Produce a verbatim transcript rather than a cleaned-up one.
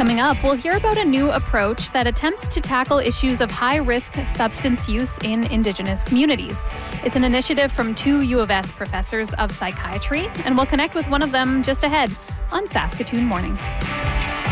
Coming up, we'll hear about a new approach that attempts to tackle issues of high-risk substance use in Indigenous communities. It's an initiative from two U of S professors of psychiatry, and we'll connect with one of them just ahead on Saskatoon Morning.